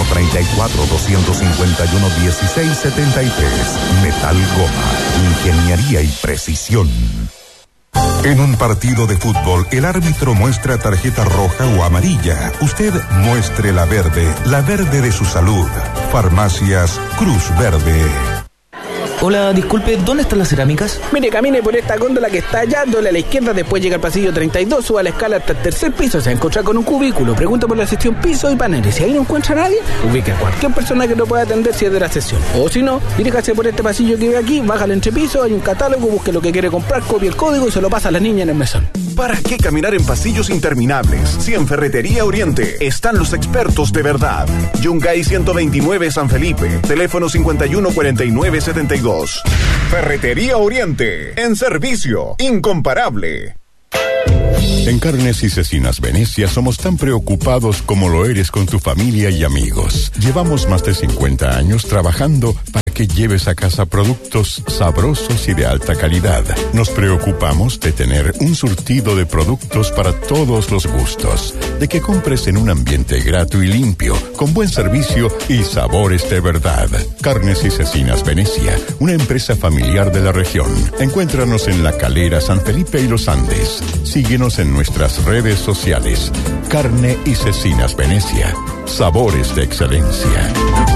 34-251-1673. Metal Goma. Ingeniería y precisión. En un partido de fútbol, el árbitro muestra tarjeta roja o amarilla. Usted muestre la verde de su salud. Farmacias Cruz Verde. Hola, disculpe, ¿dónde están las cerámicas? Mire, camine por esta góndola que está allá, doble a la izquierda, después llega al pasillo 32, suba la escala hasta el tercer piso, se va a encontrar con un cubículo, pregunta por la sección piso y paneles. Si ahí no encuentra a nadie, ubique a cualquier persona que lo pueda atender si es de la sesión. O si no, diríjase por este pasillo que ve aquí, baja al entrepiso, hay un catálogo, busque lo que quiere comprar, copia el código y se lo pasa a la niña en el mesón. ¿Para qué caminar en pasillos interminables? Si en Ferretería Oriente están los expertos de verdad. Yungay 129 San Felipe, teléfono 514972. Ferretería Oriente, en servicio, incomparable. En Carnes y Cecinas Venecia somos tan preocupados como lo eres con tu familia y amigos. Llevamos más de 50 años trabajando para que lleves a casa productos sabrosos y de alta calidad. Nos preocupamos de tener un surtido de productos para todos los gustos, de que compres en un ambiente grato y limpio, con buen servicio y sabores de verdad. Carnes y Cecinas Venecia, una empresa familiar de la región. Encuéntranos en La Calera, San Felipe y Los Andes. Síguenos en nuestras redes sociales. Carne y Cecinas Venecia. Sabores de excelencia.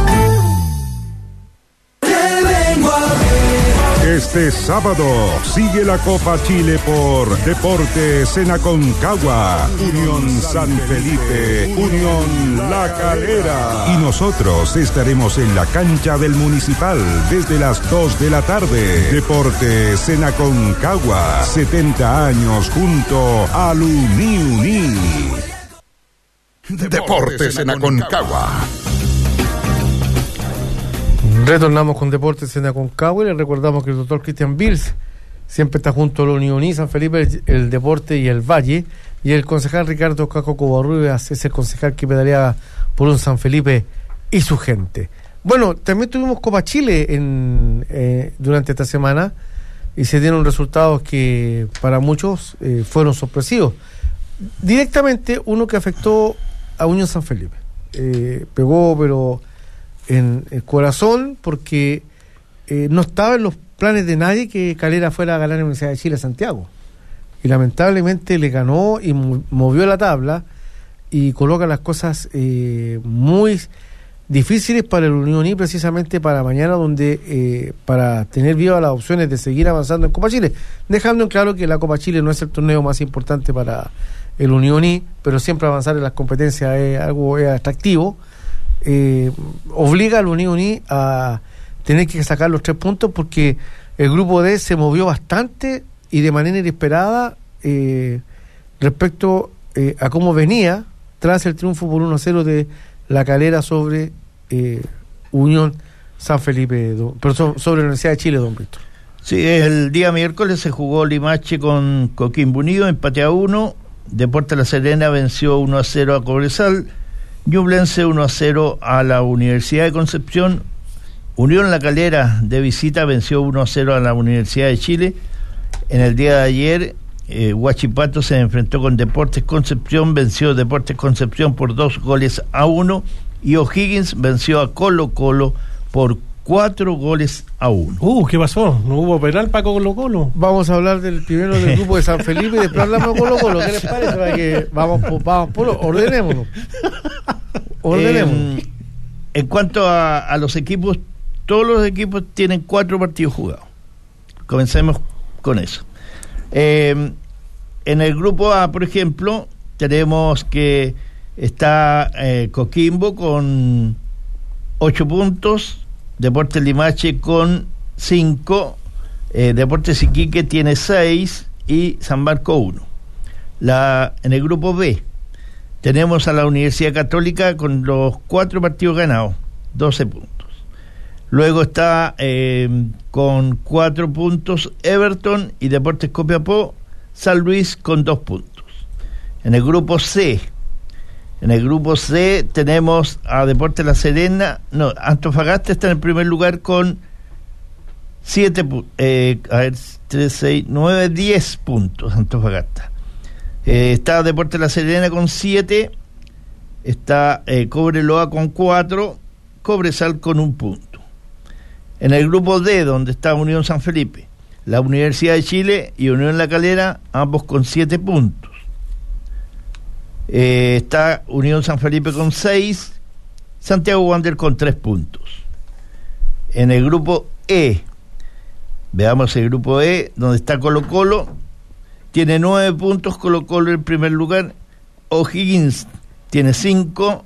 Este sábado sigue la Copa Chile por Deportes en Aconcagua, Unión San Felipe, Unión La Calera. Y nosotros estaremos en la cancha del Municipal desde las 2 de la tarde. Deportes en Aconcagua, 70 años junto al Uniuní. Deportes en Aconcagua. Retornamos con Deportes en Aconcagua y les recordamos que el doctor Cristian Bills siempre está junto a la Unión San Felipe, el Deporte y el Valle, y el concejal Ricardo Caco Covarrubias es el concejal que pedalea por un San Felipe y su gente. Bueno, también tuvimos Copa Chile durante esta semana y se dieron resultados que para muchos fueron sorpresivos. Directamente uno que afectó a Unión San Felipe. Pegó, pero en el corazón, porque no estaba en los planes de nadie que Calera fuera a ganar la Universidad de Chile a Santiago, y lamentablemente le ganó y movió la tabla y coloca las cosas muy difíciles para el Unión y precisamente para mañana, donde para tener vivas las opciones de seguir avanzando en Copa Chile, dejando en claro que la Copa Chile no es el torneo más importante para el Unión y, pero siempre avanzar en las competencias es algo atractivo. Obliga al Unión a tener que sacar los 3 puntos, porque el grupo D se movió bastante y de manera inesperada respecto a cómo venía tras el triunfo por 1-0 de La Calera sobre Unión San Felipe, sobre la Universidad de Chile, don Víctor. Sí, el día miércoles se jugó Limache con Coquimbo Unido, empate a 1. Deportes La Serena venció 1-0 a Cobresal. Ñublense 1-0 a la Universidad de Concepción. Unión La Calera de visita venció 1-0 a la Universidad de Chile. En el día de ayer, Huachipato se enfrentó con Deportes Concepción, venció Deportes Concepción por 2-1, y O'Higgins venció a Colo Colo por 4-1. ¿Qué pasó? ¿No hubo penal para Colo Colo? Vamos a hablar del primero del grupo de San Felipe y después hablamos de Colo Colo. ¿Qué les parece? Para que vamos por ordenémonos. En cuanto a los equipos, todos los equipos tienen 4 partidos jugados. Comencemos con eso. En el grupo A, por ejemplo, tenemos que está Coquimbo con 8 puntos, Deportes Limache con 5, Deportes Iquique tiene 6 y San Marco 1. En el grupo B tenemos a la Universidad Católica con los 4 partidos ganados, 12 puntos. Luego está con 4 puntos Everton y Deportes Copiapó, San Luis con 2 puntos. En el grupo C tenemos a Deportes La Serena, Antofagasta está en el primer lugar con 7 puntos, 3, 6, 9, 10 puntos Antofagasta. Está Deportes La Serena con 7, está Cobreloa con 4, Cobresal con 1 punto. En el grupo D, donde está Unión San Felipe, la Universidad de Chile y Unión La Calera, ambos con 7 puntos. Está Unión San Felipe con 6, Santiago Wander con 3 puntos. En el grupo E, veamos el grupo E, donde está Colo Colo, tiene 9 puntos Colo Colo en primer lugar, O'Higgins tiene 5,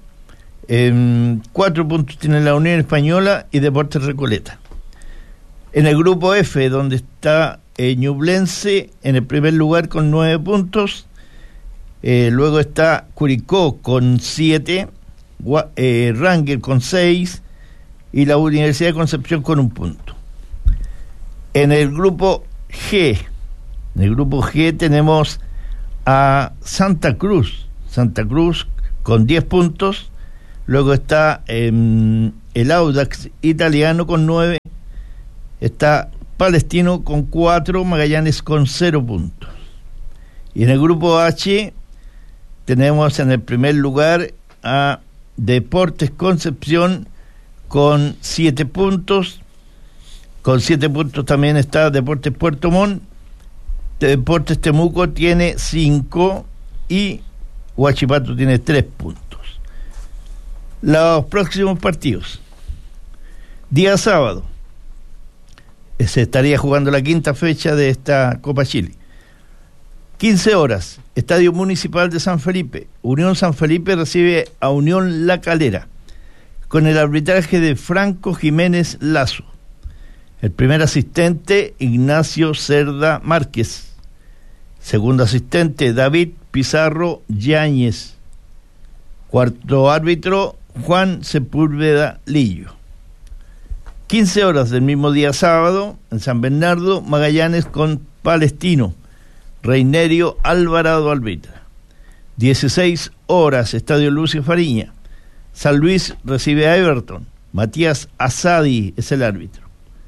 4 puntos tiene la Unión Española y Deportes Recoleta. En el grupo F, donde está Ñublense en el primer lugar con 9 puntos. Luego está Curicó con 7, Rangel con 6 y la Universidad de Concepción con 1 punto. En el grupo G tenemos a Santa Cruz con 10 puntos. Luego está el Audax Italiano con 9, está Palestino con 4, Magallanes con 0 puntos. Y en el grupo H tenemos en el primer lugar a Deportes Concepción con 7 puntos. Con 7 puntos también está Deportes Puerto Montt. Deportes Temuco tiene 5 y Huachipato tiene 3 puntos. Los próximos partidos. Día sábado se estaría jugando la 5ª fecha de esta Copa Chile. 15 horas, Estadio Municipal de San Felipe. Unión San Felipe recibe a Unión La Calera, con el arbitraje de Franco Jiménez Lazo. El primer asistente, Ignacio Cerda Márquez. Segundo asistente, David Pizarro Yáñez. Cuarto árbitro, Juan Sepúlveda Lillo. 15 horas del mismo día sábado, en San Bernardo, Magallanes con Palestino. Reinerio Alvarado arbitra. 16 horas, Estadio Lucio Fariña. San Luis recibe a Everton. Matías Asadi es el árbitro.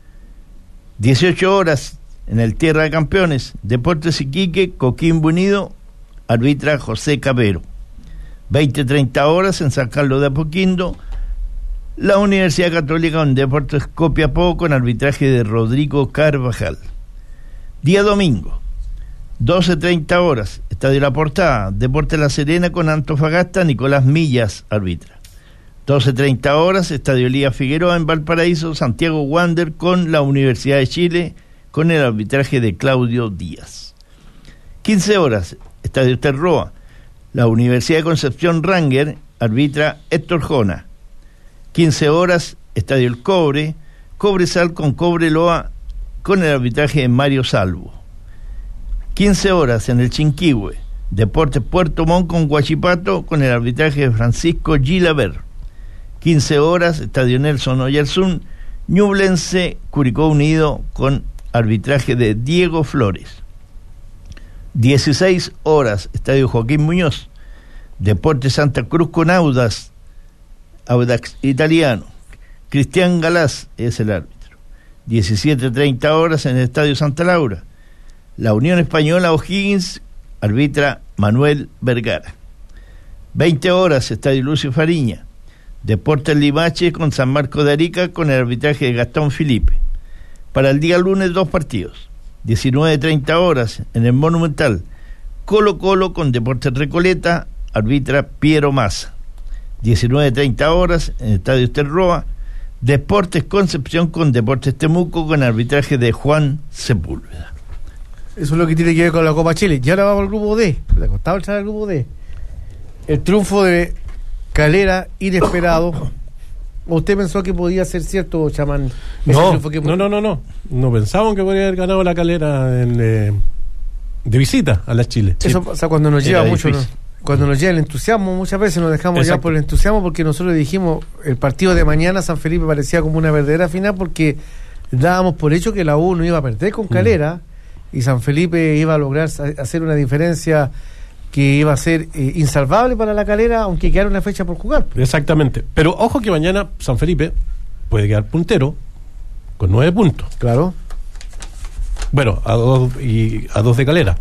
18 horas, en el Tierra de Campeones, Deportes Iquique, Coquimbo Unido, arbitra José Cabero. 20-30 horas, en San Carlos de Apoquindo, la Universidad Católica con Deportes Copiapó, con arbitraje de Rodrigo Carvajal. Día domingo, 12:30 horas, Estadio La Portada, Deportes La Serena con Antofagasta, Nicolás Millas arbitra. 12:30 horas, Estadio Elías Figueroa en Valparaíso, Santiago Wander con la Universidad de Chile, con el arbitraje de Claudio Díaz. 15 horas, Estadio Terroa, la Universidad de Concepción Ranger, arbitra Héctor Jona. 15 horas, Estadio El Cobre, Cobresal con Cobreloa, con el arbitraje de Mario Salvo. 15 horas, en el Chinquihue, Deportes Puerto Montt con Huachipato, con el arbitraje de Francisco Gilaber. 15 horas, Estadio Nelson Oyarzún, Ñublense, Curicó Unido, con arbitraje de Diego Flores. 16 horas, Estadio Joaquín Muñoz, Deportes Santa Cruz con Audax Italiano. Cristian Galás es el árbitro. 17:30 horas, en el Estadio Santa Laura, la Unión Española O'Higgins, arbitra Manuel Vergara. 20 horas, Estadio Lucio Fariña, Deportes Limache con San Marcos de Arica, con el arbitraje de Gastón Felipe. Para el día lunes, 2 partidos. 19:30 horas, en el Monumental, Colo Colo con Deportes Recoleta, arbitra Piero Massa. 19:30 horas, en el Estadio Terroa, Deportes Concepción con Deportes Temuco, con arbitraje de Juan Sepúlveda. Eso es lo que tiene que ver con la Copa Chile. Y ahora vamos al grupo D. Le costaba entrar al grupo D. El triunfo de Calera, inesperado. ¿Usted pensó que podía ser cierto, Chamán? No pensábamos que podía haber ganado la Calera de visita a la Chile. Eso pasa cuando nos lleva mucho, ¿no? Cuando nos lleva el entusiasmo, muchas veces nos dejamos ya por el entusiasmo, porque nosotros dijimos, el partido de mañana San Felipe parecía como una verdadera final, porque dábamos por hecho que la U no iba a perder con Calera, y San Felipe iba a lograr hacer una diferencia que iba a ser insalvable para la Calera, aunque quedara una fecha por jugar. Exactamente. Pero ojo que mañana San Felipe puede quedar puntero con 9 puntos. Claro. Bueno, a 2 de Calera.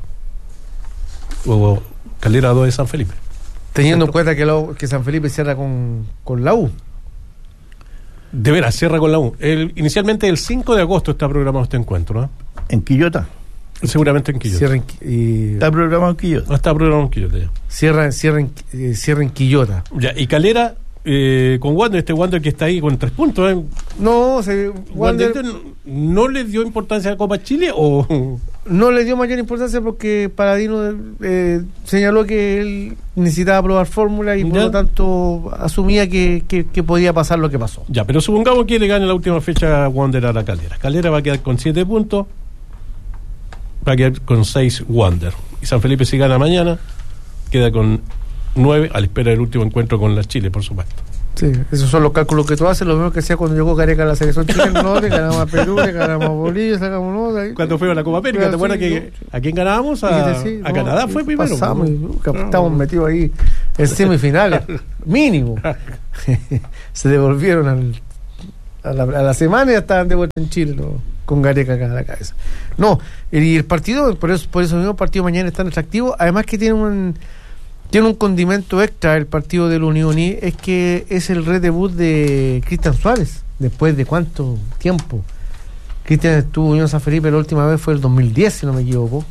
O Calera a 2 de San Felipe. Teniendo en cuenta que San Felipe cierra con la U. De veras, cierra con la U. Inicialmente el 5 de agosto está programado este encuentro, ¿no? ¿En Quillota? Seguramente en Quillota. ¿Está programado en Quillota? No, está programado en Quillota ya. Cierra en Quillota. Ya, y Calera con Wander, Wander que está ahí con 3 puntos. No, Wander no le dio importancia a la Copa Chile o... No le dio mayor importancia porque Paladino señaló que él necesitaba probar fórmula y por lo tanto asumía que podía pasar lo que pasó. Ya, pero supongamos que le gane la última fecha a Wander a la Calera. Calera va a quedar con 7 puntos. va a quedar con 6 Wander. Y San Felipe, si gana mañana, queda con 9 a la espera del último encuentro con la Chile, por supuesto. Sí, esos son los cálculos que tú haces, lo mismo que hacía cuando llegó Gareca a la selección chilena, ¿no? Le ganamos a Perú, le ganamos a Bolivia, sacamos nota. Cuando fue a la Copa América, ¿te acuerdas que a quién ganábamos? A Canadá fue primero. Pasamos, estábamos metidos ahí en semifinales, mínimo. Se devolvieron a la semana y ya estaban de vuelta en Chile, ¿no? Con Gareca acá a la cabeza. No, y el partido, por eso mismo el partido mañana es tan atractivo, además que tiene un condimento extra el partido de la Unión, y es que es el redebut de Cristian Suárez, después de cuánto tiempo. Cristian estuvo en Unión San Felipe, la última vez fue el 2010, si no me equivoco.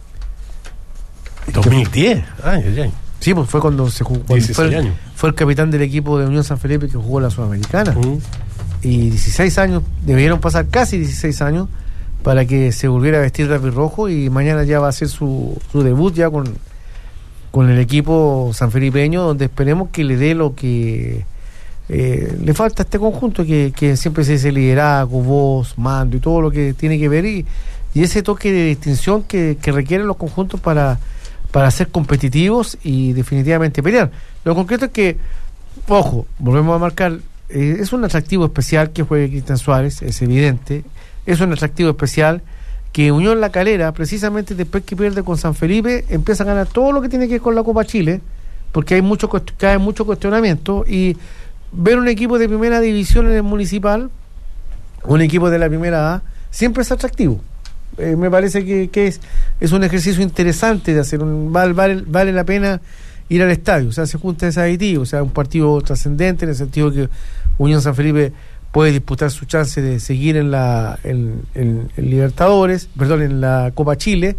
¿2010? Ay. Sí, pues fue cuando se jugó, fue el capitán del equipo de Unión San Felipe que jugó la Sudamericana. Y 16 años, debieron pasar casi 16 años para que se volviera a vestir de rojo, y mañana ya va a ser su debut ya con el equipo sanfelipeño, donde esperemos que le dé lo que le falta a este conjunto, que siempre se dice liderazgo, voz, mando y todo lo que tiene que ver, y ese toque de distinción que requieren los conjuntos para ser competitivos y definitivamente pelear. Lo concreto es que, ojo, volvemos a marcar, es un atractivo especial que juegue Cristian Suárez, es evidente, es un atractivo especial que Unión La Calera, precisamente después que pierde con San Felipe, empieza a ganar todo lo que tiene que ver con la Copa Chile, porque hay mucho cuestionamiento, y ver un equipo de primera división en el municipal, un equipo de la primera A, siempre es atractivo. Me parece que es un ejercicio interesante de hacer, vale la pena ir al estadio, o sea, se junta ese aditivo, o sea, un partido trascendente en el sentido que Unión San Felipe puede disputar su chance de seguir en Libertadores, perdón, en la Copa Chile.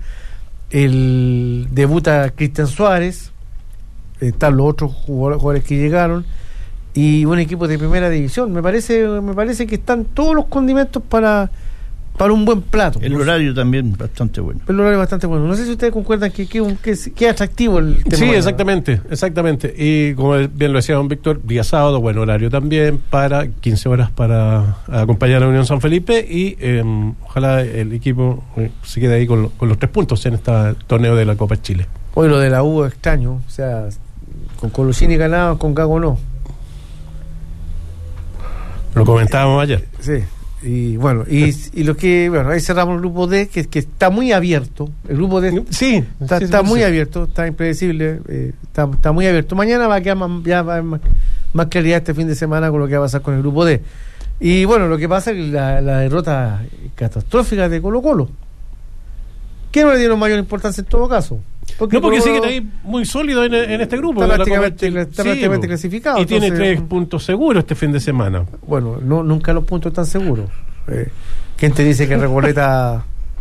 Debuta Cristian Suárez, están los otros jugadores que llegaron, y un equipo de primera división. Me parece que están todos los condimentos para un buen plato. El horario también bastante bueno. El horario bastante bueno. No sé si ustedes concuerdan que es atractivo el tema. Sí, exactamente. Y como bien lo decía don Víctor, día sábado, buen horario también, para 15 horas para acompañar a la Unión San Felipe, y ojalá el equipo se quede ahí con los 3 puntos en este torneo de la Copa Chile. Hoy lo de la U es extraño, o sea, con Colossini ganaba, con Gago no. Lo comentábamos ayer. Sí. Y bueno, y lo que, bueno, ahí cerramos el grupo D, que está muy abierto. El grupo D está muy abierto, está impredecible, está muy abierto. Mañana va a quedar más claridad este fin de semana con lo que va a pasar con el grupo D. Y bueno, lo que pasa es que la derrota catastrófica de Colo-Colo, que no le dieron mayor importancia en todo caso. Porque siguen ahí muy sólidos en este grupo. Está prácticamente clasificado. Y tiene 3 puntos seguros este fin de semana. Bueno, nunca los puntos están seguros. ¿Quién te dice que Recoleta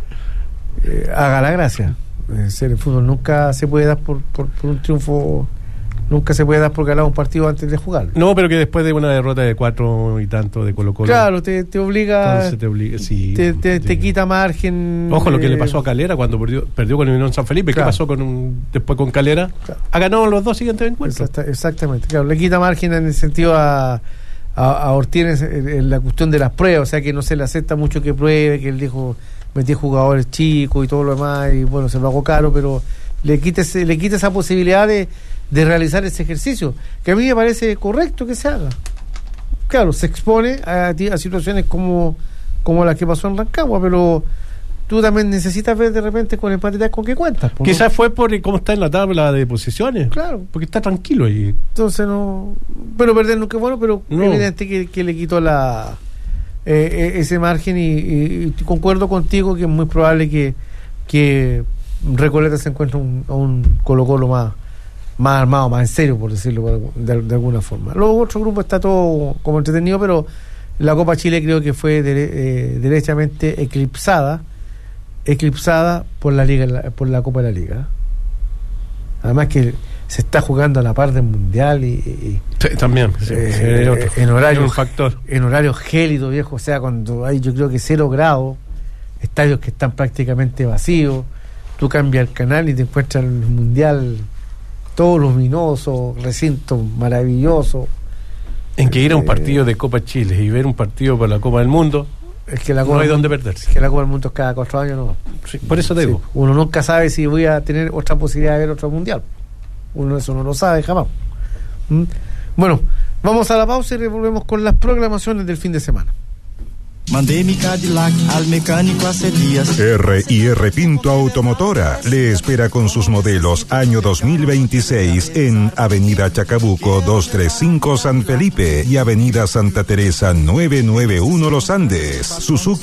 haga la gracia? El fútbol nunca se puede dar por un triunfo, nunca se puede dar por ganar un partido antes de jugar. No, pero que después de una derrota de 4 y tanto de Colo-Colo. Claro, te obliga. Sí, te quita margen. Ojo lo que le pasó a Calera cuando perdió con el Unión San Felipe. Claro. ¿Qué pasó después con Calera? Claro. Ha ganado los 2 siguientes encuentros. Exactamente, claro. Le quita margen en el sentido a Ortiz en la cuestión de las pruebas, o sea que no se le acepta mucho que pruebe, que él dijo metí jugadores chicos y todo lo demás, y bueno, se pagó caro, pero le quita esa posibilidad de realizar ese ejercicio, que a mí me parece correcto que se haga. Claro, se expone a situaciones como las que pasó en Rancagua, pero tú también necesitas ver de repente con empatía con qué cuentas. Quizás fue por cómo está en la tabla de posiciones. Claro. Porque está tranquilo ahí. Entonces no. Pero perder nunca es bueno, pero no. Evidente que le quitó ese margen, y concuerdo contigo que es muy probable que Recoleta se encuentre a un Colo-Colo más armado, más en serio, por decirlo de alguna forma. Los otros grupos está todo como entretenido, pero la Copa Chile creo que fue derechamente eclipsada por la liga, por la Copa de la Liga. Además que se está jugando a la par del Mundial y sí, también en horario un factor, en horario gélido, viejo, o sea, cuando hay, yo creo que 0 grados, estadios que están prácticamente vacíos, tú cambias el canal y te encuentras el Mundial todo luminoso, recinto maravilloso. En que ir a un partido de Copa Chile y ver un partido por la Copa del Mundo Es que no hay donde perderse. Es que la Copa del Mundo es cada 4 años, ¿no? Sí, por eso te digo. Uno nunca sabe si voy a tener otra posibilidad de ver otro mundial. Uno eso no lo sabe jamás. Bueno, vamos a la pausa y volvemos con las programaciones del fin de semana. Mandé mi Cadillac al mecánico hace días. R&R Pinto Automotora le espera con sus modelos año 2026 en Avenida Chacabuco 235 San Felipe y Avenida Santa Teresa 991 Los Andes. Suzuki